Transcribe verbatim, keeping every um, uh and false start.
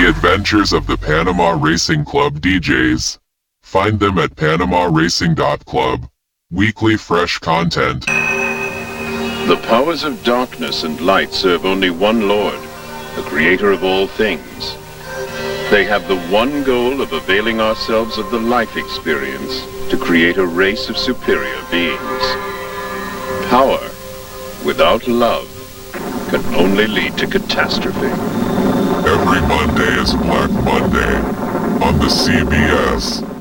The adventures of the Panama Racing Club D Js. Find them at panama racing dot club. Weekly fresh content. The powers of darkness and light serve only one Lord, the creator of all things. They have the one goal of availing ourselves of the life experience to create a race of superior beings. Power without love can only lead to catastrophe. Every Monday is Black Monday on the C B S.